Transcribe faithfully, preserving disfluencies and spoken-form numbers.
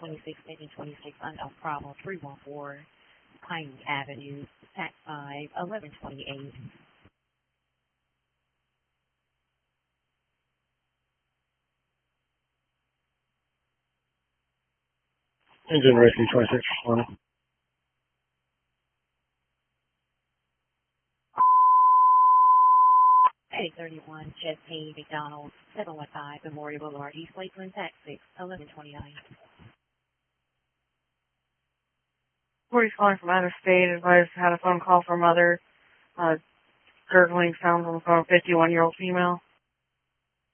twenty-six, maybe twenty-six, unknown problem, three one four Pine Avenue, tax five, eleven twenty-eight. Engine Rescue twenty-six responding. eight thirty-one Chesapeake McDonald, seven one five Memorial Boulevard, East Lakeland, tax six, eleven twenty-nine. Corey's calling from out of state. Advised had a phone call from mother. Uh, gurgling sounds on the phone. fifty-one-year-old female.